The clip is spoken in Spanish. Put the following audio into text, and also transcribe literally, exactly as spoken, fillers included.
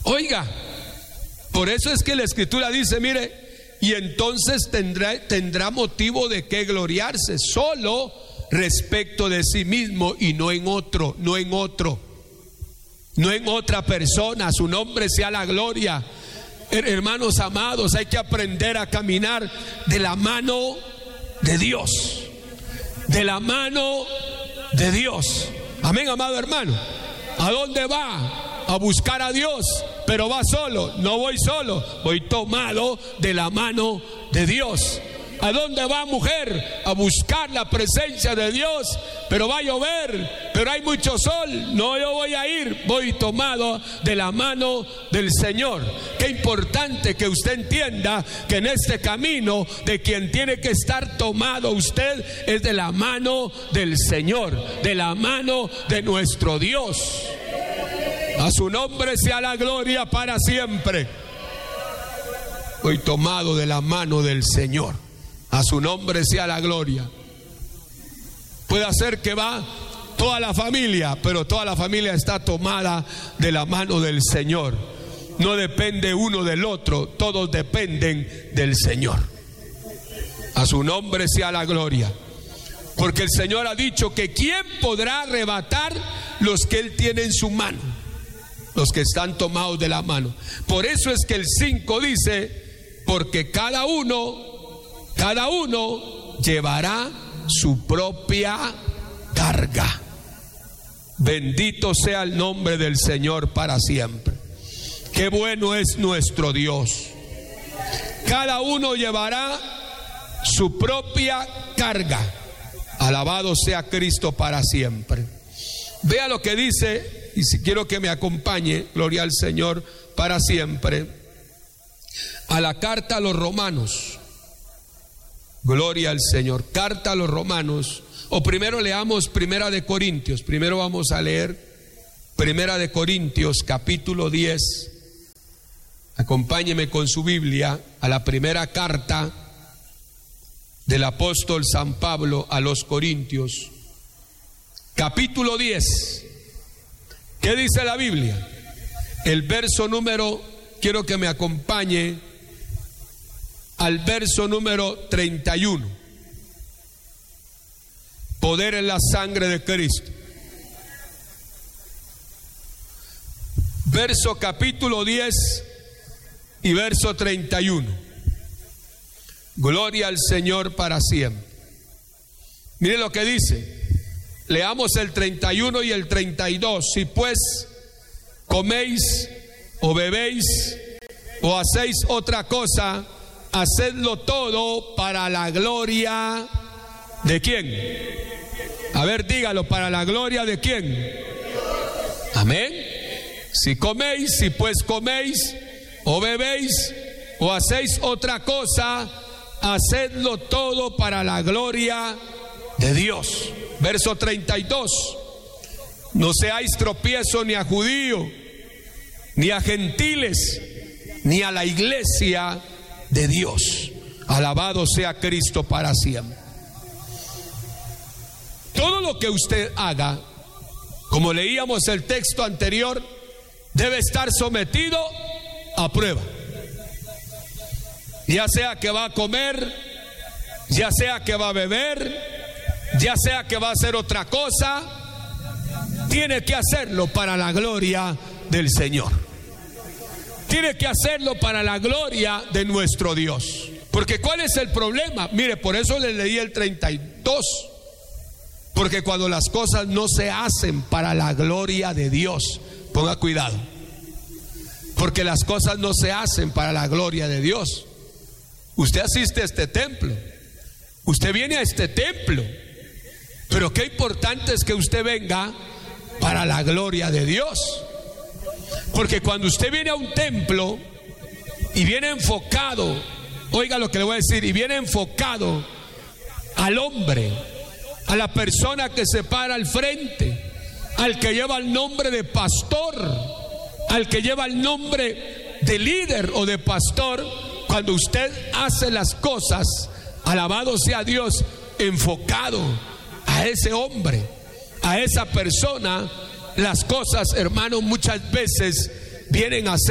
Oiga, por eso es que la Escritura dice, mire, y entonces tendrá, tendrá motivo de qué gloriarse, solo respecto de sí mismo y no en otro, no en otro, no en otra persona. A su nombre sea la gloria. Hermanos amados, hay que aprender a caminar de la mano de Dios, de la mano de Dios. Amén, amado hermano. ¿A dónde va? A buscar a Dios, pero va solo. No voy solo, voy tomado de la mano de Dios. ¿A dónde va, mujer? A buscar la presencia de Dios, pero va a llover, pero hay mucho sol. No, yo voy a ir, voy tomado de la mano del Señor. Qué importante que usted entienda que en este camino de quien tiene que estar tomado usted es de la mano del Señor, de la mano de nuestro Dios. A su nombre sea la gloria para siempre. Voy tomado de la mano del Señor. A su nombre sea la gloria. Puede ser que va toda la familia, pero toda la familia está tomada de la mano del Señor. No depende uno del otro, todos dependen del Señor. A su nombre sea la gloria. Porque el Señor ha dicho que ¿quién podrá arrebatar los que Él tiene en su mano? Los que están tomados de la mano. Por eso es que el cinco dice, porque cada uno Cada uno llevará su propia carga. Bendito sea el nombre del Señor para siempre. Qué bueno es nuestro Dios. Cada uno llevará su propia carga. Alabado sea Cristo para siempre. Vea lo que dice, y si quiero que me acompañe, gloria al Señor para siempre, a la carta a los Romanos. Gloria al Señor. Carta a los Romanos. O primero leamos Primera de Corintios. Primero vamos a leer Primera de Corintios capítulo diez. Acompáñeme con su Biblia a la primera carta del apóstol San Pablo a los Corintios. Capítulo diez. ¿Qué dice la Biblia? El verso número, quiero que me acompañe al verso número treinta y uno. Poder en la sangre de Cristo. Verso capítulo diez y verso treinta y uno. Gloria al Señor para siempre. Mire lo que dice. Leamos el treinta y uno y el treinta y dos. Si pues coméis o bebéis o hacéis otra cosa, hacedlo todo para la gloria de quién. A ver, dígalo, para la gloria de quién. Amén. Si coméis, si pues coméis o bebéis o hacéis otra cosa, hacedlo todo para la gloria de Dios. Verso treinta y dos. No seáis tropiezo ni a judío, ni a gentiles, ni a la iglesia de Dios. Alabado sea Cristo para siempre. Todo lo que usted haga, como leíamos el texto anterior, debe estar sometido a prueba. Ya sea que va a comer, ya sea que va a beber, ya sea que va a hacer otra cosa, tiene que hacerlo para la gloria del Señor. Tiene que hacerlo para la gloria de nuestro Dios. Porque ¿cuál es el problema? Mire, por eso le leí el treinta y dos. Porque cuando las cosas no se hacen para la gloria de Dios, ponga cuidado. Porque las cosas no se hacen para la gloria de Dios. Usted asiste a este templo, usted viene a este templo, pero qué importante es que usted venga para la gloria de Dios. Porque cuando usted viene a un templo y viene enfocado, oiga lo que le voy a decir, y viene enfocado al hombre, a la persona que se para al frente, al que lleva el nombre de pastor, al que lleva el nombre de líder o de pastor, cuando usted hace las cosas, alabado sea Dios, enfocado a ese hombre, a esa persona, las cosas, hermanos, muchas veces vienen a ser